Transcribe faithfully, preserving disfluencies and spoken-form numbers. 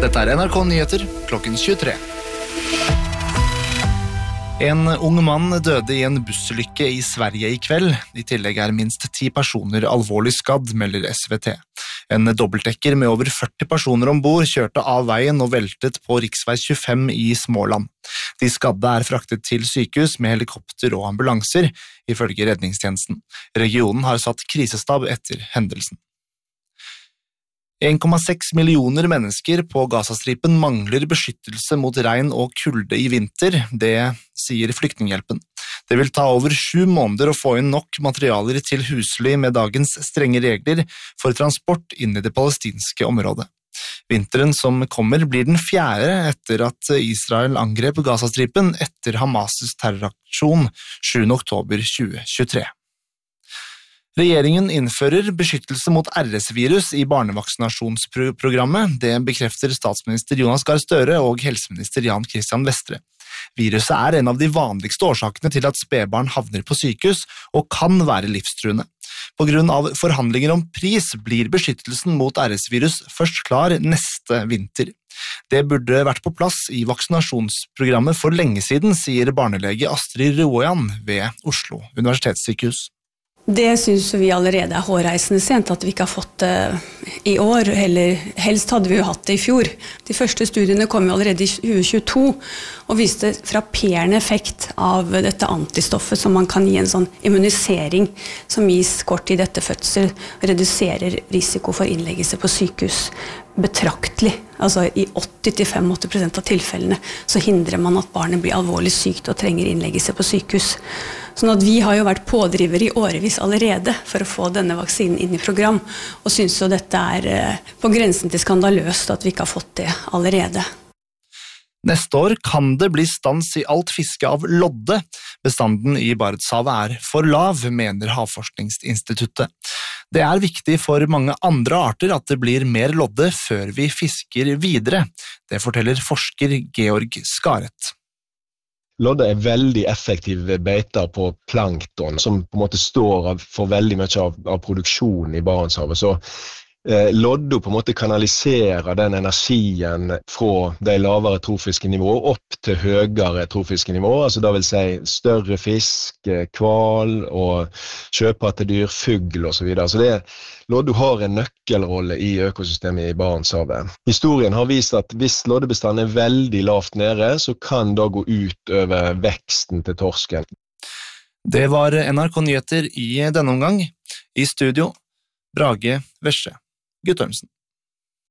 Dette er N R K Nyheter, klokken tjuetre. En ung mann døde i en bussulykke i Sverige i kveld. I tillegg er minst ti personer alvorlig skadd, melder S V T. En dobbeltdekker med over førti personer ombord kjørte av veien og veltet på riksvei tjuefem i Småland. De skadde er fraktet til sykehus med helikopter og ambulanser, ifølge redningstjenesten. Regionen har satt krisestab etter hendelsen. en komma seks millioner mennesker på Gazastripen mangler beskyttelse mot regn og kulde i vinter, det sier Flyktninghjelpen. Det vil ta over sju måneder å få inn nok materialer til husly med dagens strenge regler for transport inn i det palestinske området. Vinteren som kommer blir den fjerde etter at Israel angrep Gazastripen etter Hamas' terroraksjon sjuende oktober tjue tjuetre. Regjeringen innfører beskyttelse mot R S-virus i barnevaksinasjonsprogrammet. Det bekrefter statsminister Jonas Gahr Støre og helseminister Jan Christian Vestre. Viruset er en av de vanligste årsakene til at spedbarn havner på sykehus og kan være livstruende. På grunn av forhandlinger om pris blir beskyttelsen mot R S-virus først klar neste vinter. Det burde vært på plass i vaksinasjonsprogrammet for lenge siden, sier barnelege Astrid Rojan ved Oslo universitetssykehus. Det synes vi allerede er hårreisende sent, at vi ikke har fått det i år, eller helst hadde vi jo hatt det i fjor. De første studiene kom jo allerede i tjue tjueto og viste frapperende effekt av dette antistoffet som man kan gi en sånn immunisering som gis kort tid etter fødsel, reduserer risiko for innleggelse på sykehus betraktelig. Altså i åtti til åttifem prosent av tilfellene så hindrer man at barnet blir alvorlig sykt og trenger innleggelse på sykehus. Sånn at vi har jo vært pådriver i årevis allerede for å få denne vaksinen inn i program, og synes jo dette er på grensen til skandaløst at vi ikke har fått det allerede. Neste år kan det bli stans i alt fiske av lodde. Bestanden i Barentshavet er for lav, mener Havforskningsinstituttet. Det er viktig for mange andre arter at det blir mer lodde før vi fisker videre. Det forteller forsker Georg Skaret. Lodde er veldig effektive beiter på plankton, som på en måte står for veldig mye av, av produksjonen i Barentshavet. Så eh, lodde på en måte kanaliserer den energien fra de lavere trofiske nivåer opp til høyere trofiske nivåer, altså det vil si større fisk, kval og sjøpattedyr, fugl og så videre. Så det lodde har en nøkkelrolle i økosystemet i Barentshavet. Historien har vist at hvis loddebestanden er veldig lavt nede, så kan det gå ut over veksten til torsken. Det var N R K Nyheter i denne omgang. I studio, Brage Vesje Guttormsen.